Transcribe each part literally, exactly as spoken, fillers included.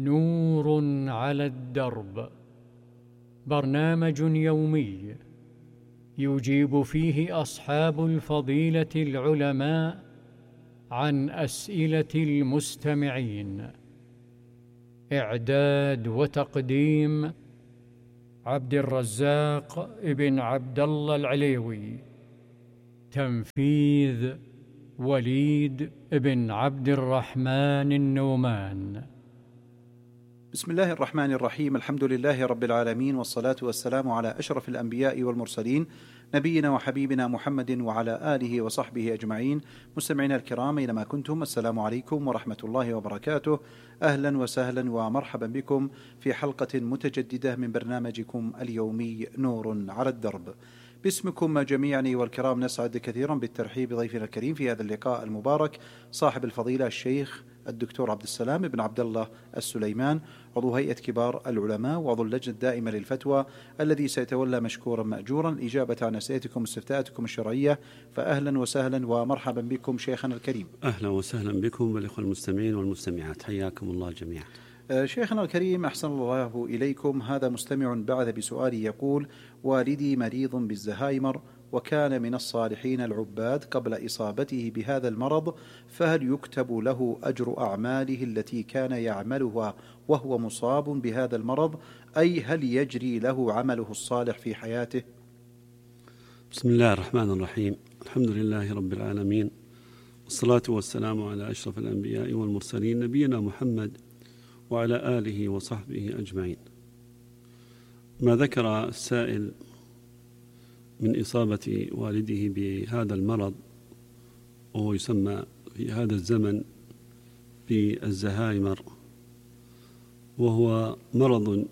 نور على الدرب، برنامج يومي يجيب فيه أصحاب الفضيلة العلماء عن أسئلة المستمعين. إعداد وتقديم عبد الرزاق ابن عبد الله العليوي. تنفيذ وليد ابن عبد الرحمن النومان. بسم الله الرحمن الرحيم. الحمد لله رب العالمين، والصلاة والسلام على أشرف الأنبياء والمرسلين، نبينا وحبيبنا محمد وعلى آله وصحبه أجمعين. مستمعينا الكرام أينما كنتم، السلام عليكم ورحمة الله وبركاته. أهلا وسهلا ومرحبا بكم في حلقة متجددة من برنامجكم اليومي نور على الدرب. باسمكم جميعا والكرام نسعد كثيرا بالترحيب بضيفنا الكريم في هذا اللقاء المبارك، صاحب الفضيلة الشيخ الدكتور عبد السلام بن عبد الله السليمان، عضو هيئة كبار العلماء وعضو اللجنة الدائمة للفتوى، الذي سيتولى مشكورا مأجورا الإجابة عن أسئلتكم واستفتاءاتكم الشرعية. فأهلا وسهلا ومرحبا بكم شيخنا الكريم. أهلا وسهلا بكم والإخوة المستمعين والمستمعات، حياكم الله جميعا. شيخنا الكريم أحسن الله إليكم. هذا مستمع بعث بسؤال يقول: والدي مريض بالزهايمر وكان من الصالحين العباد قبل إصابته بهذا المرض، فهل يكتب له أجر أعماله التي كان يعملها وهو مصاب بهذا المرض، أي هل يجري له عمله الصالح في حياته؟ بسم الله الرحمن الرحيم. الحمد لله رب العالمين، والصلاة والسلام على أشرف الأنبياء والمرسلين، نبينا محمد وعلى آله وصحبه أجمعين. ما ذكر السائل من إصابة والده بهذا المرض، وهو يسمى في هذا الزمن بالزهايمر، وهو مرض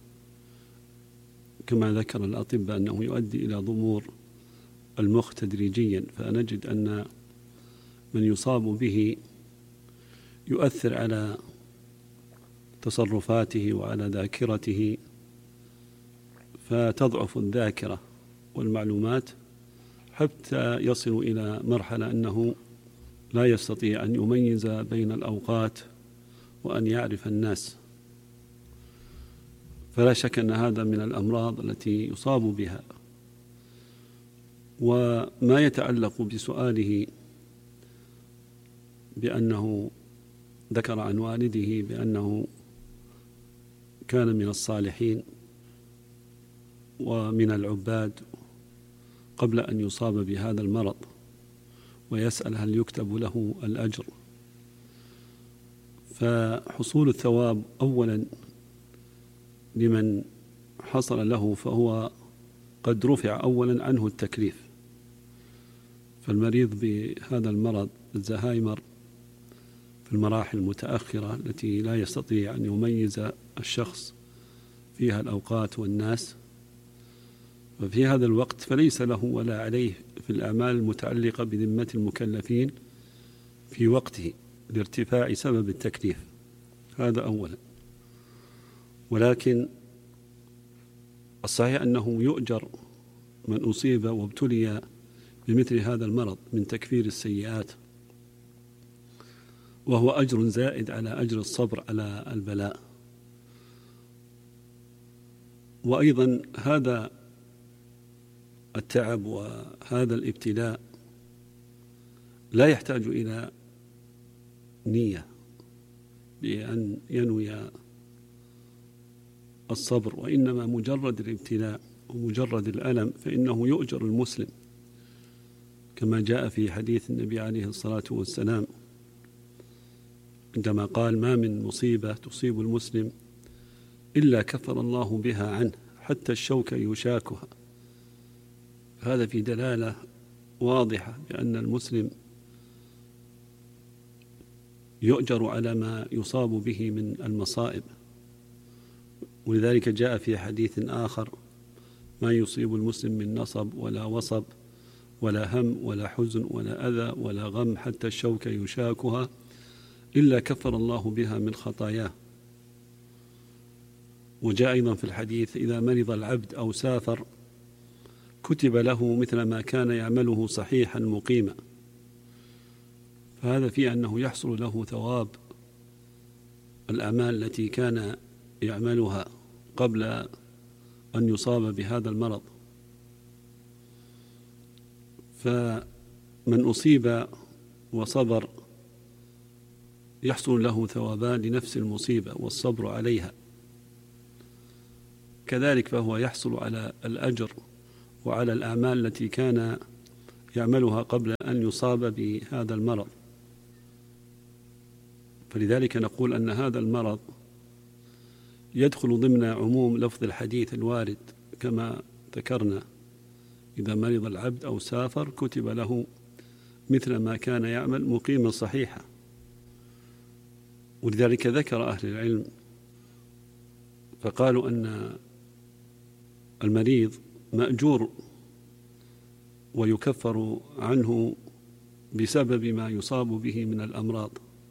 كما ذكر الأطباء أنه يؤدي إلى ضمور المخ تدريجيا، فنجد أن من يصاب به يؤثر على تصرفاته وعلى ذاكرته، فتضعف الذاكرة والمعلومات حتى يصل إلى مرحلة أنه لا يستطيع أن يميز بين الأوقات وأن يعرف الناس. فلا شك أن هذا من الأمراض التي يصاب بها. وما يتعلق بسؤاله بأنه ذكر عن والده بأنه كان من الصالحين ومن العباد قبل أن يصاب بهذا المرض، ويسأل هل يكتب له الأجر. فحصول الثواب أولا لمن حصل له، فهو قد رفع أولا عنه التكليف. فالمريض بهذا المرض الزهايمر في المراحل المتأخرة التي لا يستطيع أن يميز الشخص فيها الأوقات والناس، وفي هذا الوقت فليس له ولا عليه في الأعمال المتعلقة بذمة المكلفين في وقته لارتفاع سبب التكليف. هذا أولا. ولكن الصحيح أنه يؤجر من أصيب وابتلي بمثل هذا المرض من تكفير السيئات، وهو أجر زائد على أجر الصبر على البلاء. وأيضا هذا التعب وهذا الابتلاء لا يحتاج إلى نية بأن ينوي الصبر، وإنما مجرد الابتلاء ومجرد الألم فإنه يؤجر المسلم، كما جاء في حديث النبي عليه الصلاة والسلام عندما قال: ما من مصيبة تصيب المسلم إلا كفر الله بها عنه حتى الشوك يشاكها. هذا في دلالة واضحة بأن المسلم يؤجر على ما يصاب به من المصائب. ولذلك جاء في حديث آخر: ما يصيب المسلم من نصب ولا وصب ولا هم ولا حزن ولا أذى ولا غم حتى الشوك يشاكها إلا كفر الله بها من خطاياه. وجاء أيضا في الحديث: إذا مرض العبد أو سافر كتب له مثل ما كان يعمله صحيحا مقيما. فهذا فيه أنه يحصل له ثواب الأعمال التي كان يعملها قبل أن يصاب بهذا المرض. فمن أصيب وصبر يحصل له ثوابان لنفس المصيبة والصبر عليها، كذلك فهو يحصل على الأجر وعلى الأعمال التي كان يعملها قبل أن يصاب بهذا المرض. فلذلك نقول أن هذا المرض يدخل ضمن عموم لفظ الحديث الوارد كما ذكرنا: إذا مرض العبد أو سافر كتب له مثل ما كان يعمل مقيما صحيحا. ولذلك ذكر أهل العلم فقالوا أن المريض مأجور ويكفر عنه بسبب ما يصاب به من الأمراض.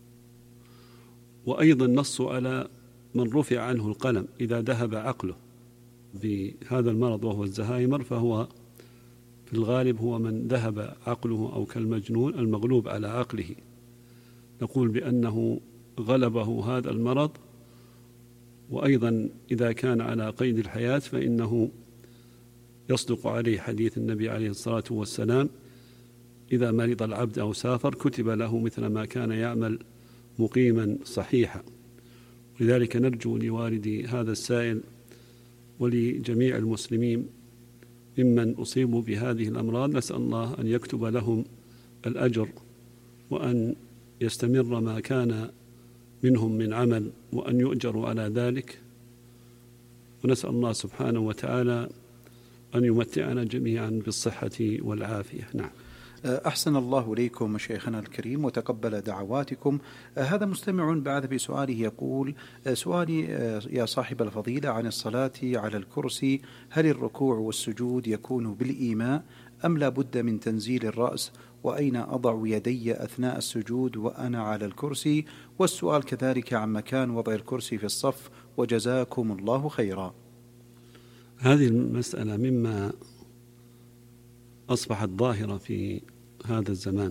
وأيضا نصوا على من رفع عنه القلم إذا ذهب عقله بهذا المرض وهو الزهايمر، فهو في الغالب هو من ذهب عقله أو كالمجنون المغلوب على عقله. نقول بأنه غلبه هذا المرض. وأيضا إذا كان على قيد الحياة فإنه يصدق عليه حديث النبي عليه الصلاة والسلام: إذا مرض العبد أو سافر كتب له مثل ما كان يعمل مقيما صحيحا. ولذلك نرجو لوالدي هذا السائل ولجميع المسلمين ممن أصيبوا بهذه الأمراض، نسأل الله أن يكتب لهم الأجر وأن يستمر ما كان منهم من عمل وأن يؤجروا على ذلك. ونسأل الله سبحانه وتعالى أن يمتعنا جميعا بالصحة والعافية. نعم. أحسن الله إليكم شيخنا الكريم وتقبل دعواتكم. هذا مستمع بعث بسؤاله يقول: سؤالي يا صاحب الفضيلة عن الصلاة على الكرسي، هل الركوع والسجود يكون بالإيماء أم لا بد من تنزيل الرأس؟ وأين أضع يدي أثناء السجود وأنا على الكرسي؟ والسؤال كذلك عن مكان وضع الكرسي في الصف، وجزاكم الله خيرا. هذه المسألة مما أصبحت ظاهرة في هذا الزمان،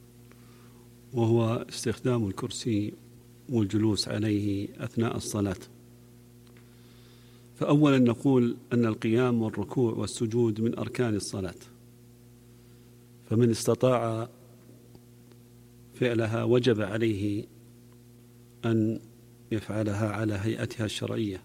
وهو استخدام الكرسي والجلوس عليه أثناء الصلاة. فأولا نقول أن القيام والركوع والسجود من أركان الصلاة، فمن استطاع فعلها وجب عليه أن يفعلها على هيئتها الشرعية.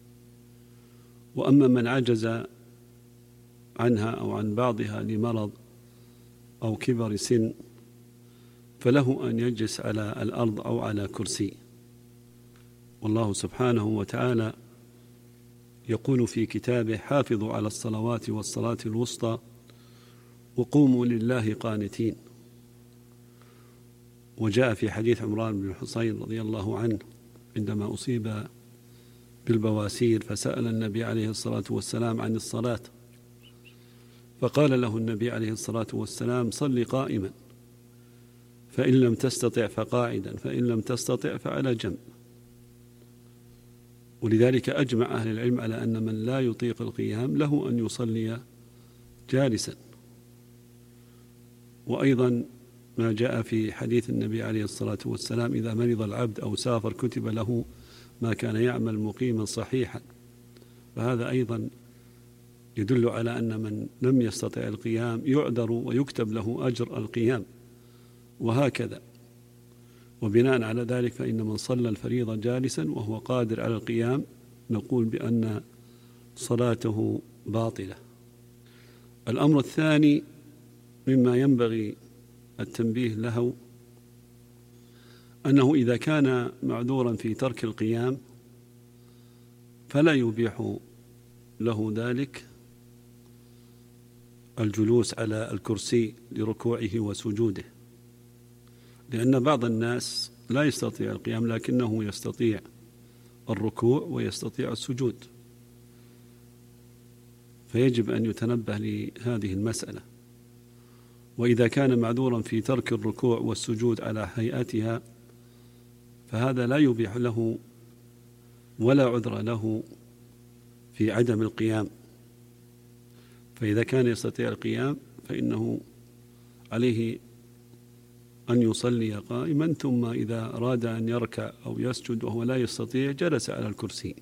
وأما من عجز عنها أو عن بعضها لمرض أو كبر سن فله أن يجلس على الأرض أو على كرسي. والله سبحانه وتعالى يقول في كتابه: حافظوا على الصلوات والصلاة الوسطى وقوموا لله قانتين. وجاء في حديث عمران بن الحصين رضي الله عنه عندما أصيب بالبواسير فسأل النبي عليه الصلاة والسلام عن الصلاة، فقال له النبي عليه الصلاة والسلام: صل قائما، فإن لم تستطع فقاعدا، فإن لم تستطع فعلى جنب. ولذلك أجمع أهل العلم على أن من لا يطيق القيام له أن يصلي جالسا. وأيضا ما جاء في حديث النبي عليه الصلاة والسلام: إذا مرض العبد أو سافر كتب له ما كان يعمل مقيما صحيحا. فهذا أيضا يدل على أن من لم يستطع القيام يعذر ويكتب له أجر القيام، وهكذا. وبناء على ذلك فإن من صلى الفريضة جالسا وهو قادر على القيام نقول بأن صلاته باطلة. الأمر الثاني مما ينبغي التنبيه له أنه إذا كان معذورا في ترك القيام فلا يبيح له ذلك الجلوس على الكرسي لركوعه وسجوده، لأن بعض الناس لا يستطيع القيام لكنه يستطيع الركوع ويستطيع السجود، فيجب أن يتنبه لهذه المسألة. وإذا كان معذورا في ترك الركوع والسجود على هيئتها فهذا لا يبيح له ولا عذر له في عدم القيام. فإذا كان يستطيع القيام فإنه عليه أن يصلي قائما، ثم إذا أراد أن يركع أو يسجد وهو لا يستطيع جلس على الكرسي.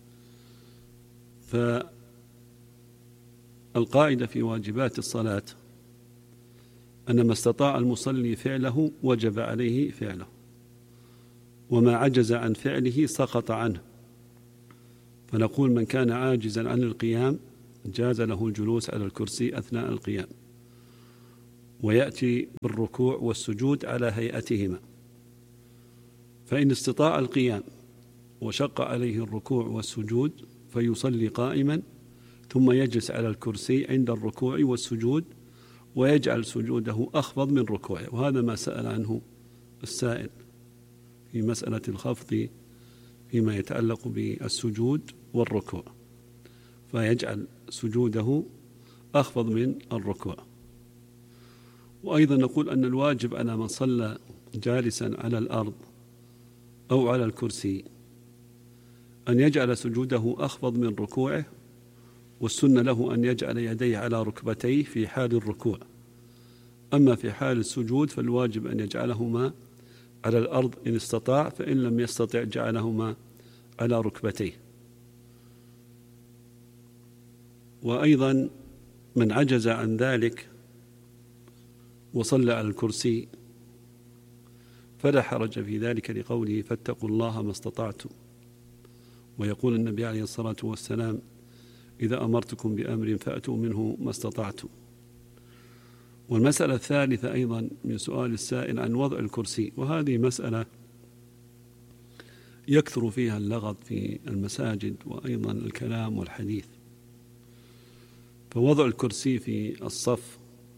فالقاعدة في واجبات الصلاة أن ما استطاع المصلي فعله وجب عليه فعله، وما عجز عن فعله سقط عنه. فنقول من كان عاجزا عن القيام جاز له الجلوس على الكرسي أثناء القيام، ويأتي بالركوع والسجود على هيئتهما. فإن استطاع القيام وشق عليه الركوع والسجود فيصلي قائما، ثم يجلس على الكرسي عند الركوع والسجود ويجعل سجوده أخفض من ركوعه. وهذا ما سأل عنه السائل في مسألة الخفض فيما يتعلق بالسجود والركوع، فيجعل سجوده أخفض من الركوع. وأيضا نقول أن الواجب على من صلى جالسا على الأرض أو على الكرسي أن يجعل سجوده أخفض من ركوعه، والسنة له أن يجعل يديه على ركبتيه في حال الركوع. أما في حال السجود فالواجب أن يجعلهما على الأرض إن استطاع، فإن لم يستطع جعلهما على ركبتيه. وأيضا من عجز عن ذلك وصلى على الكرسي فلا حرج في ذلك، لقوله فاتقوا الله ما استطعتم. ويقول النبي عليه الصلاة والسلام إذا أمرتكم بأمر فأتوا منه ما استطعتم. والمسألة الثالثة أيضا من سؤال السائل عن وضع الكرسي، وهذه مسألة يكثر فيها اللغط في المساجد وأيضا الكلام والحديث. فوضع الكرسي في الصف،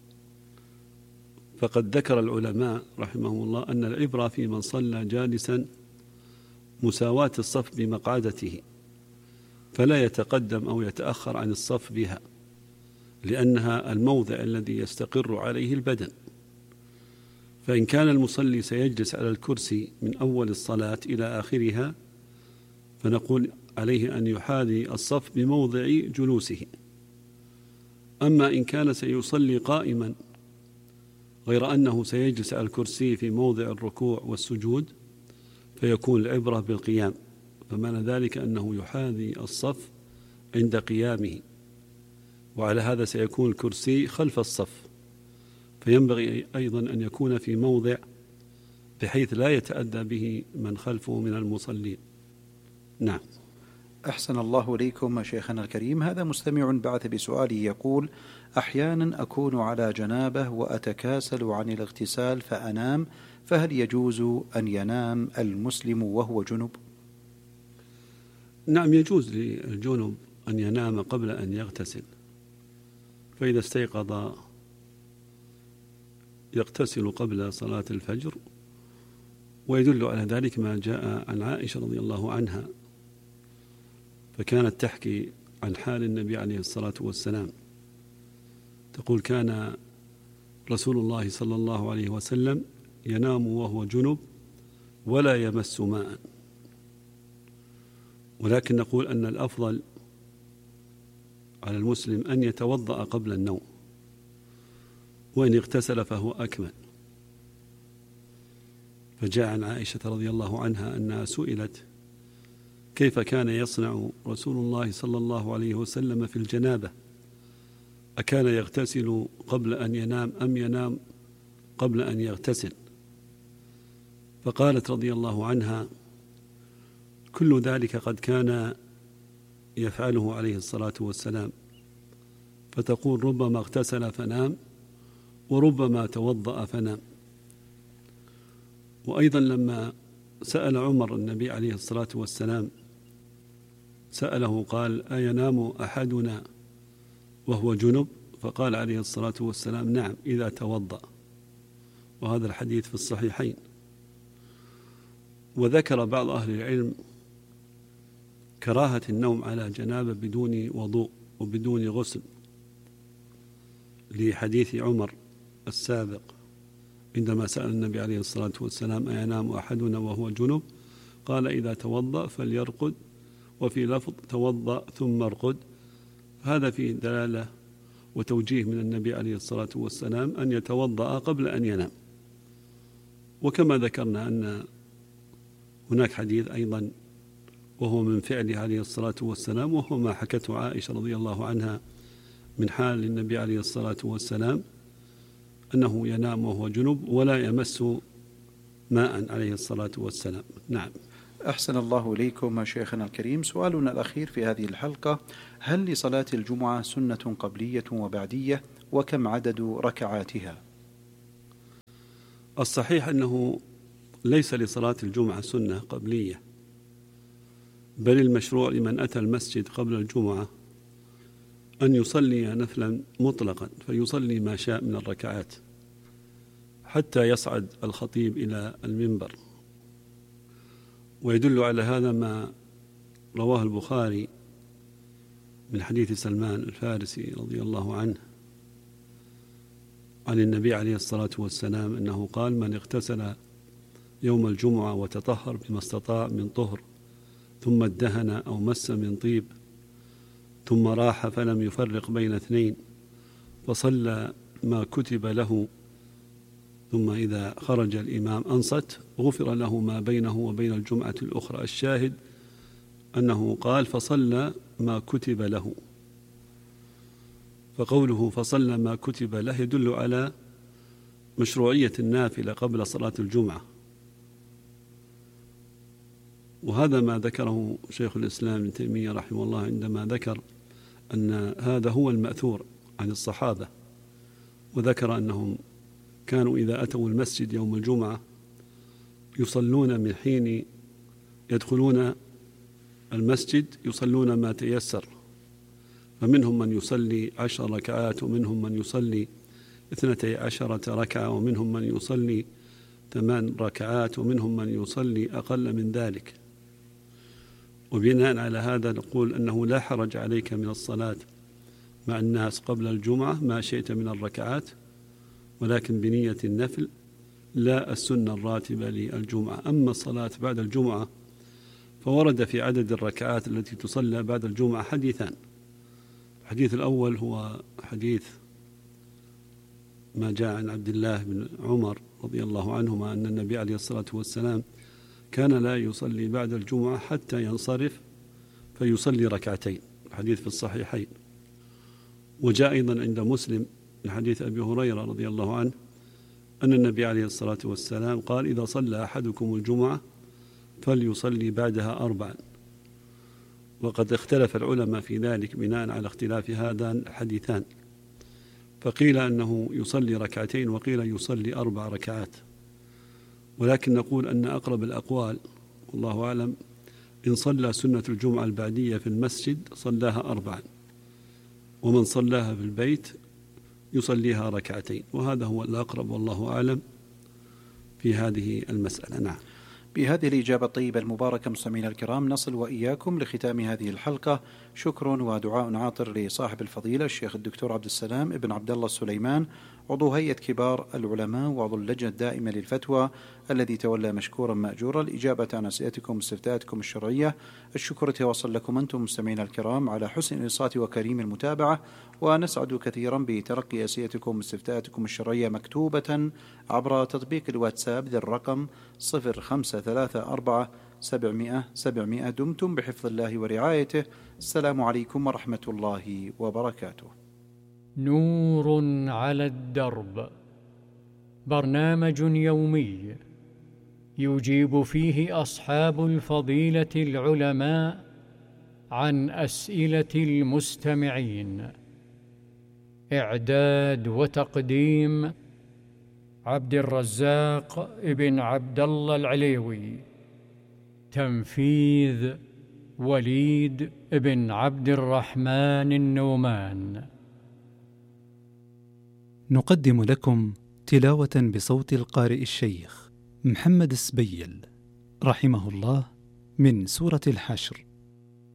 فقد ذكر العلماء رحمهم الله أن العبرة في من صلى جالسا مساواة الصف بمقعدته، فلا يتقدم أو يتأخر عن الصف بها، لأنها الموضع الذي يستقر عليه البدن. فإن كان المصلي سيجلس على الكرسي من أول الصلاة إلى آخرها فنقول عليه أن يحاذي الصف بموضع جلوسه. أما إن كان سيصلي قائما غير أنه سيجلس على الكرسي في موضع الركوع والسجود فيكون العبرة بالقيام، فمعنى ذلك أنه يحاذي الصف عند قيامه، وعلى هذا سيكون الكرسي خلف الصف. فينبغي أيضا أن يكون في موضع بحيث لا يتأذى به من خلفه من المصلين. نعم. أحسن الله إليكم شيخنا الكريم. هذا مستمع بعث بسؤاله يقول: أحيانا أكون على جنابه وأتكاسل عن الاغتسال فأنام، فهل يجوز أن ينام المسلم وهو جنب؟ نعم، يجوز للجنب أن ينام قبل أن يغتسل، فإذا استيقظ يغتسل قبل صلاة الفجر. ويدل على ذلك ما جاء عن عائشة رضي الله عنها، فكانت تحكي عن حال النبي عليه الصلاة والسلام، تقول: كان رسول الله صلى الله عليه وسلم ينام وهو جنب ولا يمس ماء. ولكن نقول أن الأفضل على المسلم أن يتوضأ قبل النوم، وإن اغتسل فهو أكمل. فجاء عن عائشة رضي الله عنها أنها سئلت كيف كان يصنع رسول الله صلى الله عليه وسلم في الجنابة، أكان يغتسل قبل أن ينام أم ينام قبل أن يغتسل؟ فقالت رضي الله عنها: كل ذلك قد كان يفعله عليه الصلاة والسلام. فتقول: ربما اغتسل فنام وربما توضأ فنام. وأيضا لما سأل عمر النبي عليه الصلاة والسلام سأله قال: أينام أحدنا وهو جنب؟ فقال عليه الصلاة والسلام: نعم إذا توضأ. وهذا الحديث في الصحيحين. وذكر بعض أهل العلم كراهة النوم على جنابة بدون وضوء وبدون غسل، لحديث عمر السابق عندما سأل النبي عليه الصلاة والسلام: أينام أحدنا وهو جنب؟ قال: إذا توضأ فليرقد، وفي لفظ: توضأ ثم ارقد. هذا فيه دلالة وتوجيه من النبي عليه الصلاة والسلام أن يتوضأ قبل أن ينام. وكما ذكرنا أن هناك حديث أيضا وهو من فعله عليه الصلاة والسلام، وهو ما حكته عائشة رضي الله عنها من حال النبي عليه الصلاة والسلام أنه ينام وهو جنب ولا يمس ماء عليه الصلاة والسلام. نعم. أحسن الله إليكم شيخنا الكريم. سؤالنا الأخير في هذه الحلقة: هل لصلاة الجمعة سنة قبلية وبعدية؟ وكم عدد ركعاتها؟ الصحيح أنه ليس لصلاة الجمعة سنة قبلية، بل المشروع لمن أتى المسجد قبل الجمعة أن يصلي نفلا مطلقا، فيصلي ما شاء من الركعات حتى يصعد الخطيب إلى المنبر. ويدل على هذا ما رواه البخاري من حديث سلمان الفارسي رضي الله عنه عن النبي عليه الصلاة والسلام أنه قال: من اغتسل يوم الجمعة وتطهر بما استطاع من طهر ثم ادهن أو مس من طيب ثم راح فلم يفرق بين اثنين فصلى ما كتب له ثم إذا خرج الإمام أنصت غفر له ما بينه وبين الجمعة الأخرى. الشاهد أنه قال: فصلى ما كتب له، فقوله فصلى ما كتب له يدل على مشروعية النافلة قبل صلاة الجمعة، وهذا ما ذكره شيخ الإسلام ابن تيمية رحمه الله عندما ذكر أن هذا هو المأثور عن الصحابة، وذكر أنهم كانوا إذا أتوا المسجد يوم الجمعة يصلون من حين يدخلون المسجد يصلون ما تيسر، فمنهم من يصلي عشر ركعات ومنهم من يصلي اثنتي عشرة ركعة ومنهم من يصلي ثمان ركعات ومنهم من يصلي أقل من ذلك. وبناء على هذا نقول أنه لا حرج عليك من الصلاة مع الناس قبل الجمعة ما شئت من الركعات، ولكن بنية النفل لا السنة الراتبة للجمعة. أما الصلاة بعد الجمعة فورد في عدد الركعات التي تصلى بعد الجمعة حديثان. الحديث الأول هو حديث ما جاء عن عبد الله بن عمر رضي الله عنهما أن النبي عليه الصلاة والسلام كان لا يصلي بعد الجمعة حتى ينصرف فيصلي ركعتين، الحديث في الصحيحين. وجاء أيضا عند مسلم من حديث أبي هريرة رضي الله عنه أن النبي عليه الصلاة والسلام قال: إذا صلى أحدكم الجمعة فليصلي بعدها أربعا. وقد اختلف العلماء في ذلك بناء على اختلاف هذان الحديثان، فقيل أنه يصلي ركعتين وقيل يصلي أربع ركعات، ولكن نقول أن أقرب الأقوال والله أعلم إن صلى سنة الجمعة البعدية في المسجد صلاها أربعا، ومن صلاها في البيت يصليها ركعتين، وهذا هو الأقرب والله أعلم في هذه المسألة. نعم. بهذه الإجابة الطيبة المباركة مستمعينا الكرام نصل وإياكم لختام هذه الحلقة. شكر ودعاء عاطر لصاحب الفضيلة الشيخ الدكتور عبد السلام ابن عبد الله السليمان، عضو هيئة كبار العلماء وعضو اللجنة الدائمة للفتوى، الذي تولى مشكورا مأجورا الإجابة عن أسئلتكم واستفتاءاتكم الشرعية. الشكر يتوصل لكم أنتم مستمعينا الكرام على حسن الإنصات وكريم المتابعة، ونسعد كثيرا بتلقي أسئلتكم واستفتاءاتكم الشرعية مكتوبة عبر تطبيق الواتساب ذي الرقم صفر خمسة ثلاثة أربعة سبعمائة سبعمائة. دمتم بحفظ الله ورعايته. السلام عليكم ورحمة الله وبركاته. نور على الدرب، برنامج يومي يجيب فيه أصحاب الفضيلة العلماء عن أسئلة المستمعين. إعداد وتقديم عبد الرزاق ابن عبد الله العليوي. تنفيذ وليد ابن عبد الرحمن النومان. نقدم لكم تلاوة بصوت القارئ الشيخ محمد السبيل رحمه الله من سورة الحشر.